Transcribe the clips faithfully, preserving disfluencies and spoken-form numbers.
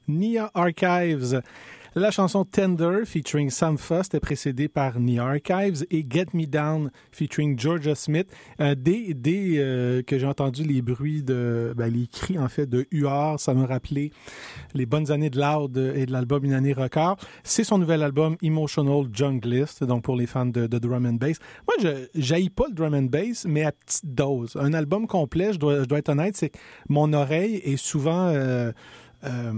Nia Archives. La chanson Tender featuring Sam Fuss était précédée par Nia Archives et Get Me Down featuring Georgia Smith. Euh, dès dès euh, que j'ai entendu les bruits de, ben, les cris en fait de Huard, ça m'a rappelé les bonnes années de Loud et de l'album Une année record. C'est son nouvel album Emotional Junglist, donc pour les fans de, de drum and bass. Moi, je j'haïs pas le drum and bass, mais à petite dose. Un album complet, je dois, je dois être honnête, c'est que mon oreille est souvent euh, euh,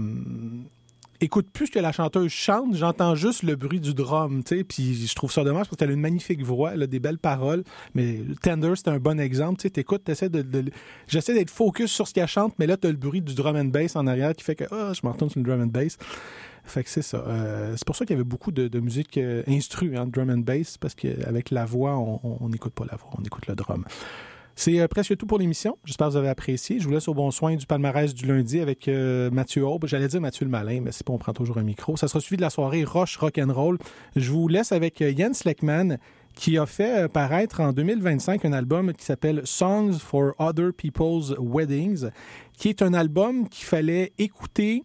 écoute plus que la chanteuse chante, j'entends juste le bruit du drum, tu sais, puis je trouve ça dommage parce qu'elle a une magnifique voix, elle a des belles paroles, mais Tender, c'est un bon exemple, tu sais, t'écoutes, t'essaies de, de, de... J'essaie d'être focus sur ce qu'elle chante, mais là, t'as le bruit du drum and bass en arrière qui fait que, ah, oh, je me retourne sur le drum and bass. Fait que c'est ça. Euh, c'est pour ça qu'il y avait beaucoup de, de musique euh, instru, hein, drum and bass, parce qu'avec la voix, on n'écoute pas la voix, on écoute le drum. C'est euh, presque tout pour l'émission. J'espère que vous avez apprécié. Je vous laisse au bon soin du palmarès du lundi avec euh, Mathieu Aube. J'allais dire Mathieu le Malin, mais c'est pas, on prend toujours un micro. Ça sera suivi de la soirée Roche Rock'n'Roll. Je vous laisse avec euh, Jens Lekman, qui a fait euh, paraître en deux mille vingt-cinq un album qui s'appelle Songs for Other People's Weddings, qui est un album qu'il fallait écouter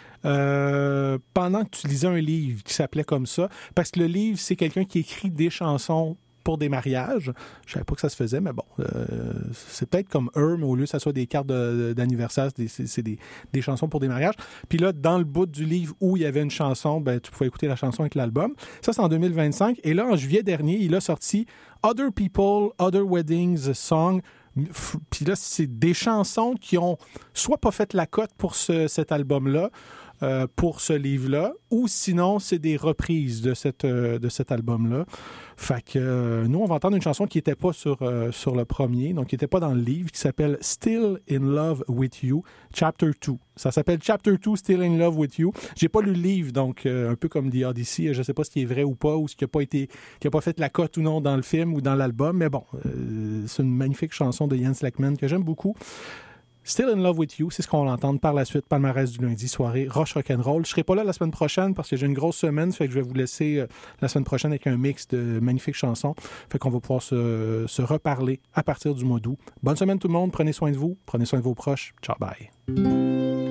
Euh, pendant que tu lisais un livre qui s'appelait comme ça, parce que le livre, c'est quelqu'un qui écrit des chansons pour des mariages. Je savais pas que ça se faisait, mais bon, euh, c'est peut-être comme eux, mais au lieu que ça soit des cartes de, d'anniversaire, c'est, des, c'est, c'est des, des chansons pour des mariages. Puis là, dans le bout du livre où il y avait une chanson, ben tu pouvais écouter la chanson avec l'album. Ça, c'est en deux mille vingt-cinq. Et là, en juillet dernier, il a sorti Other People, Other Weddings Song. Puis là, c'est des chansons qui ont soit pas fait la cote pour ce, cet album-là, euh, pour ce livre-là, ou sinon, c'est des reprises de, cette, euh, de cet album-là. Fait que euh, nous, on va entendre une chanson qui n'était pas sur, euh, sur le premier, donc qui n'était pas dans le livre, qui s'appelle Still in Love with You, Chapter two. Ça s'appelle Chapter two, Still in Love with You. J'ai pas lu le livre, donc euh, un peu comme The Odyssey, je sais pas ce qui est vrai ou pas, ou ce qui a pas été, qui a pas fait la cote ou non dans le film ou dans l'album, mais bon, euh, c'est une magnifique chanson de Jens Lekman que j'aime beaucoup. Still in Love with You, c'est ce qu'on va entendre par la suite, palmarès du lundi, soirée Roche Rock'n'Roll. Je serai pas là la semaine prochaine parce que j'ai une grosse semaine, fait que je vais vous laisser euh, la semaine prochaine avec un mix de magnifiques chansons. Fait qu'on va pouvoir se, se reparler à partir du mois d'août. Bonne semaine tout le monde, prenez soin de vous, prenez soin de vos proches. Ciao, bye.